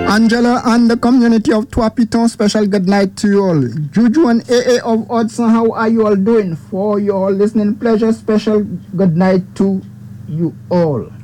Angela and the community of Tuapiton, special good night to you all. Juju and AA of Odson, how are you all doing? For your listening pleasure, special good night to you all.